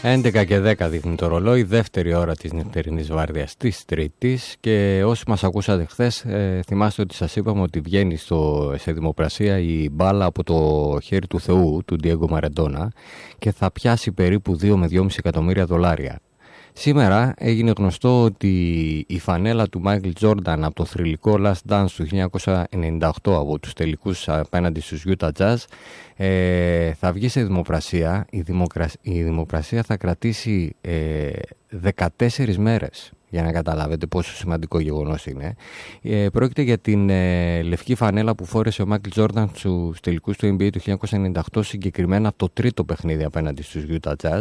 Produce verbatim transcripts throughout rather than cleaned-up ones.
έντεκα και δέκα δείχνει το ρολόι, δεύτερη ώρα της νυχτερινής βάρδιας της Τρίτης, και όσοι μας ακούσατε χθες, ε, θυμάστε ότι σας είπαμε ότι βγαίνει στο, σε δημοπρασία η μπάλα από το χέρι του Θεού, του Ντιέγκο Μαραντόνα, και θα πιάσει περίπου δύο με δυόμισι εκατομμύρια δολάρια. Σήμερα έγινε γνωστό ότι η φανέλα του Μάικλ Τζόρνταν από το θρυλικό Last Dance του χίλια εννιακόσια ενενήντα οκτώ από τους τελικούς απέναντι στους Utah Jazz ε, θα βγει σε δημοπρασία. Η, δημοκρα... η δημοπρασία θα κρατήσει ε, δεκατέσσερις μέρες, για να καταλάβετε πόσο σημαντικό γεγονός είναι. Ε, πρόκειται για την ε, λευκή φανέλα που φόρεσε ο Μάικλ Τζόρνταν στους τελικούς του N B A του χίλια εννιακόσια ενενήντα οκτώ, συγκεκριμένα το τρίτο παιχνίδι απέναντι στους Utah Jazz.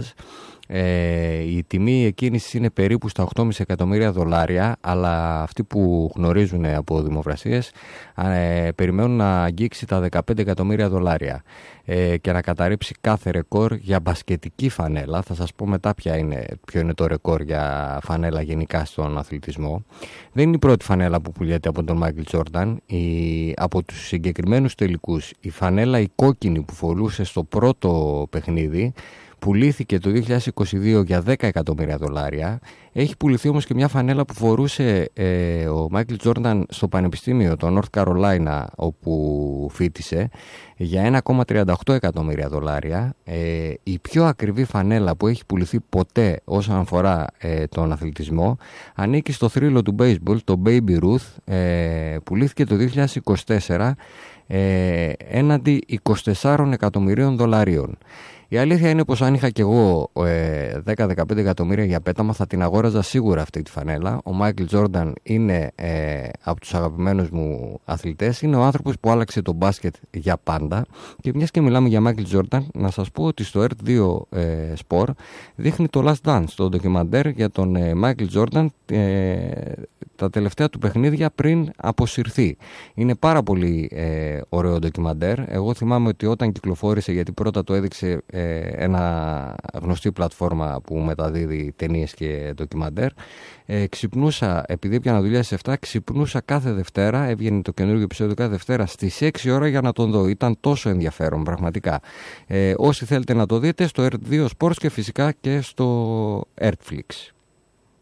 Ε, η τιμή εκκίνησης είναι περίπου στα οκτώ κόμμα πέντε εκατομμύρια δολάρια, αλλά αυτοί που γνωρίζουν από δημοπρασίες ε, περιμένουν να αγγίξει τα δεκαπέντε εκατομμύρια δολάρια ε, και να καταρρύψει κάθε ρεκόρ για μπασκετική φανέλα. Θα σας πω μετά ποια είναι, ποιο είναι το ρεκόρ για φανέλα γενικά στον αθλητισμό. Δεν είναι η πρώτη φανέλα που πουλιέται από τον Μάικλ Τζόρνταν. Από τους συγκεκριμένους τελικούς, η φανέλα η κόκκινη που φορούσε στο πρώτο παιχνίδι πουλήθηκε το δύο χιλιάδες είκοσι δύο για δέκα εκατομμύρια δολάρια. Έχει πουληθεί όμως και μια φανέλα που φορούσε ε, ο Μάικλ Τζόρνταν στο πανεπιστήμιο, το North Carolina, όπου φοίτησε, για ένα κόμμα τριάντα οκτώ εκατομμύρια δολάρια. Ε, η πιο ακριβή φανέλα που έχει πουληθεί ποτέ όσον αφορά ε, τον αθλητισμό ανήκει στο θρύλο του baseball, το Baby Ruth. Ε, πουλήθηκε το δύο χιλιάδες είκοσι τέσσερα ε, έναντι είκοσι τέσσερα εκατομμυρίων δολαρίων. Η αλήθεια είναι πως αν είχα και εγώ ε, δέκα με δεκαπέντε εκατομμύρια για πέταμα, θα την αγόραζα σίγουρα αυτή τη φανέλα. Ο Μάικλ Τζόρνταν είναι ε, από τους αγαπημένους μου αθλητές. Είναι ο άνθρωπος που άλλαξε το μπάσκετ για πάντα. Και μιας και μιλάμε για Μάικλ Τζόρνταν, να σας πω ότι στο Ερτ δύο ε, Sport δείχνει το Last Dance, το ντοκιμαντέρ για τον ε, Μάικλ Τζόρνταν, ε, τα τελευταία του παιχνίδια πριν αποσυρθεί. Είναι πάρα πολύ ε, ωραίο ντοκιμαντέρ. Εγώ θυμάμαι ότι όταν κυκλοφόρησε, γιατί πρώτα το έδειξε ε, ένα γνωστή πλατφόρμα που μεταδίδει ταινίες και ντοκιμαντέρ, ε, ξυπνούσα, επειδή έπιανα δουλειά στις επτά, ξυπνούσα κάθε Δευτέρα, έβγαινε το καινούργιο επεισόδιο κάθε Δευτέρα στις έξι ώρα για να τον δω. Ήταν τόσο ενδιαφέρον πραγματικά. Ε, όσοι θέλετε να το δείτε, στο Ερτ δύο Sports και φυσικά και στο Ertflix.